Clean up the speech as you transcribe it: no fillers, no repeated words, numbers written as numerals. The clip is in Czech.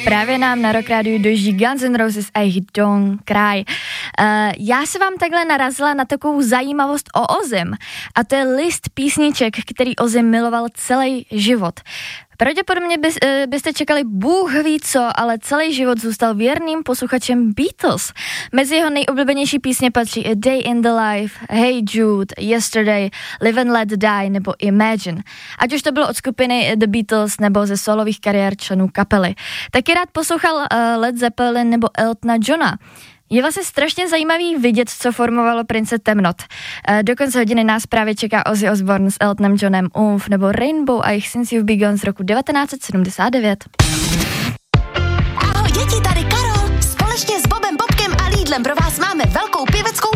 Právě nám na Rock Rádiu dojíždí Guns N' Roses a jejich Don't Cry. Já se vám takhle narazila na takovou zajímavost o Ozim. A to je list písniček, který Ozzy miloval celý život. Pravděpodobně byste čekali Bůh ví co, ale celý život zůstal věrným posluchačem Beatles. Mezi jeho nejoblíbenější písně patří A Day in the Life, Hey Jude, Yesterday, Live and Let Die nebo Imagine. Ať už to bylo od skupiny The Beatles nebo ze solových kariér členů kapely. Taky rád poslouchal Led Zeppelin nebo Eltona Johna. Je vlastně strašně zajímavý vidět, co formovalo Prince temnot. Do konce hodiny nás právě čeká Ozzy Osbourne s Eltonem Johnem, Umf nebo Rainbow a jejich Since You've Begun z roku 1979. Ahoj děti, tady Karol. Společně s Bobem, Bobkem a Lidlem pro vás máme velkou pěveckou